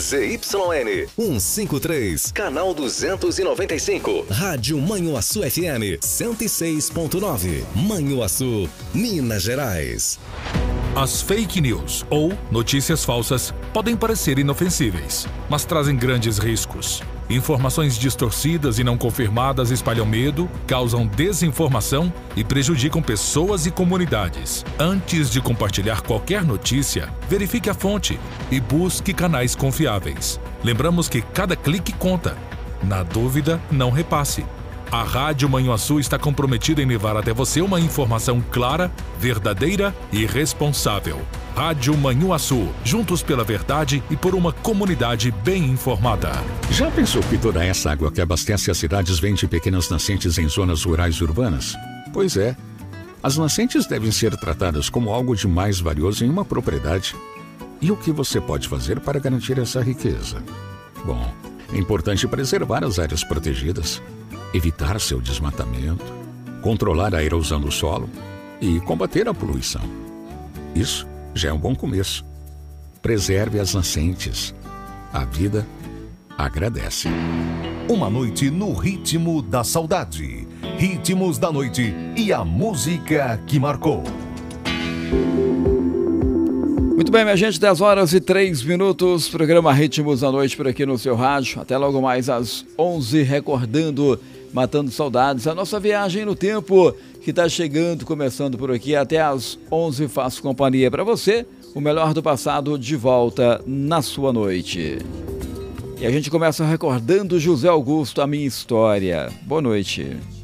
ZYN 153, canal 295. Rádio Manhuaçu FM 106.9. Manhuaçu, Minas Gerais. As fake news ou notícias falsas podem parecer inofensíveis, mas trazem grandes riscos. Informações distorcidas e não confirmadas espalham medo, causam desinformação e prejudicam pessoas e comunidades. Antes de compartilhar qualquer notícia, verifique a fonte e busque canais confiáveis. Lembramos que cada clique conta. Na dúvida, não repasse. A Rádio Manhuaçu está comprometida em levar até você uma informação clara, verdadeira e responsável. Rádio Manhuaçu, juntos pela verdade e por uma comunidade bem informada. Já pensou que toda essa água que abastece as cidades vem de pequenas nascentes em zonas rurais e urbanas? Pois é. As nascentes devem ser tratadas como algo de mais valioso em uma propriedade. E o que você pode fazer para garantir essa riqueza? Bom, é importante preservar as áreas protegidas, evitar seu desmatamento, controlar a erosão do solo e combater a poluição. Isso já é um bom começo. Preserve as nascentes. A vida agradece. Uma noite no ritmo da saudade. Ritmos da noite e a música que marcou. Muito bem, minha gente, 10h03, programa Ritmos da Noite por aqui no seu rádio. Até logo mais às 11, recordando, matando saudades. A nossa viagem no tempo que está chegando, começando por aqui. Até às 11, faço companhia para você. O melhor do passado de volta na sua noite. E a gente começa recordando José Augusto, A Minha História. Boa noite.